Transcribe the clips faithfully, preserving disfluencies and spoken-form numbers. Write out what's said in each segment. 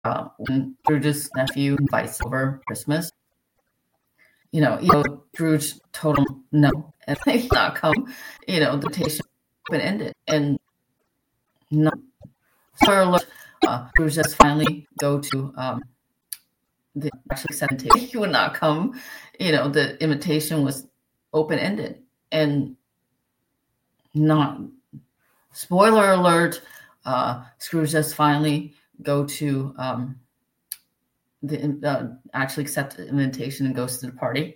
uh, when Scrooge's nephew invites over Christmas, you know, you know, Scrooge told him no, and they did not come. You know, the invitation open ended, and no, spoiler alert, uh, Scrooge just finally go to um, the actually accept invitation. He would not come. You know, the invitation was open ended, and not spoiler alert. Uh, Scrooge just finally go to um, the uh, actually accept the invitation and goes to the party.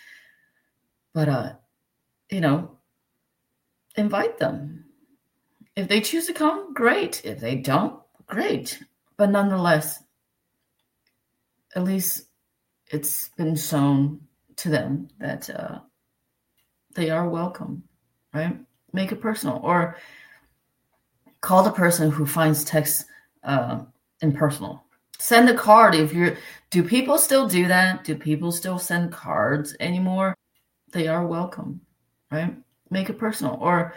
But uh, you know, invite them. If they choose to come, great. If they don't, great. But nonetheless, at least it's been shown to them that uh, they are welcome, right? Make it personal, or call the person who finds text uh, impersonal. Send a card if you're. Do people still do that? Do people still send cards anymore? They are welcome, right? Make it personal, or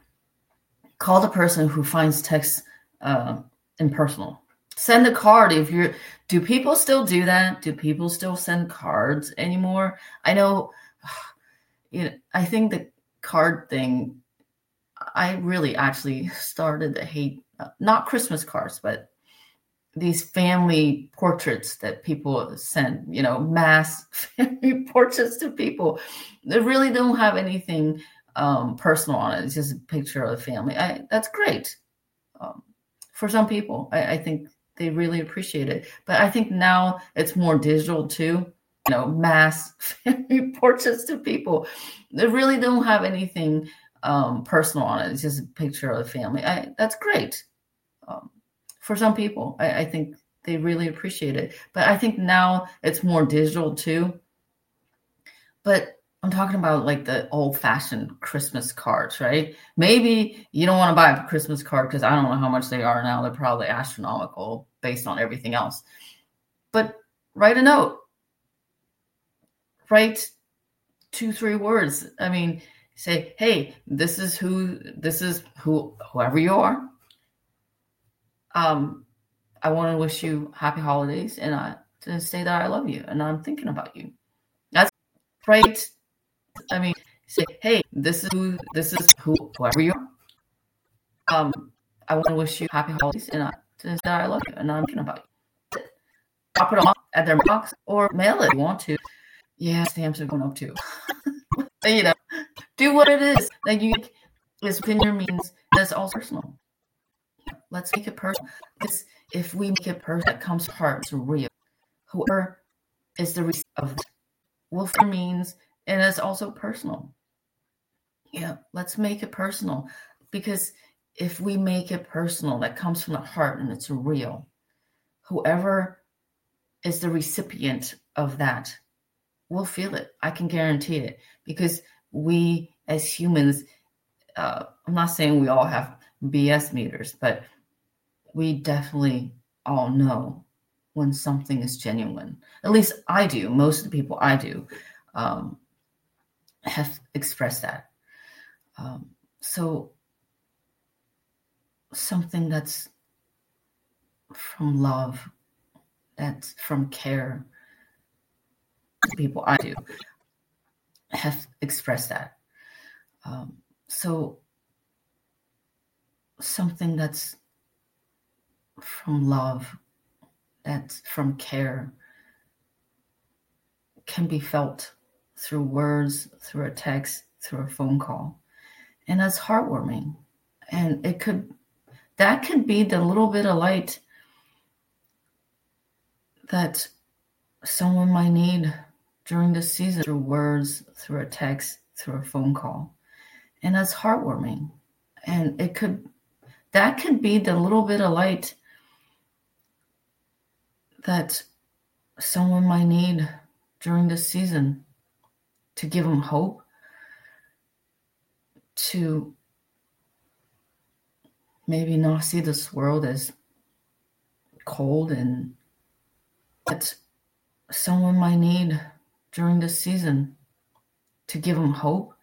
call the person who finds text uh, impersonal. Send a card if you're. Do people still do that? Do people still send cards anymore? I know. You know, I think the card thing. I really actually started to hate uh, not Christmas cards, but these family portraits that people send. You know, mass family portraits to people that really don't have anything um, personal on it. It's just a picture of the family. I, that's great. Um, for some people, I, I think they really appreciate it. But I think now it's more digital too. You know, mass family portraits to people that really don't have anything um, personal on it. It's just a picture of the family. I, that's great. Um, for some people, I, I think they really appreciate it. But I think now it's more digital too. But I'm talking about like the old-fashioned Christmas cards, right? Maybe you don't want to buy a Christmas card because I don't know how much they are now. They're probably astronomical based on everything else. But write a note. Write two, three words. I mean, say, hey, this is who, this is who, whoever you are. Um, I want to wish you happy holidays, and I to say that I love you and I'm thinking about you. That's right. I mean, say, hey, this is who, this is who, whoever you are. Um, I want to wish you happy holidays, and I to say that I love you and I'm thinking about you. Drop it off at their box or mail it if you want to. Yeah, stamps are going up too. You know, do what it is that you think is within your means. That's all personal. Let's make it personal. Because if we make it personal, that comes from heart, it's real. Whoever is the receiver of that will feel means, and it's also personal. Yeah, let's make it personal. Because if we make it personal, that comes from the heart and it's real. Whoever is the recipient of that will feel it. I can guarantee it. Because we as humans, uh, I'm not saying we all have B S meters, but we definitely all know when something is genuine. At least I do. Most of the people I do um, have expressed that. Um, so something that's from love, that's from care, the people I do have expressed that. Um, so something that's from love, that's from care, can be felt through words, through a text, through a phone call. And that's heartwarming. And it could, that could be the little bit of light that someone might need during this season, through words, through a text, through a phone call. And that's heartwarming. And it could, that could be the little bit of light that someone might need during this season to give them hope, to maybe not see this world as cold, and that someone might need during this season to give them hope,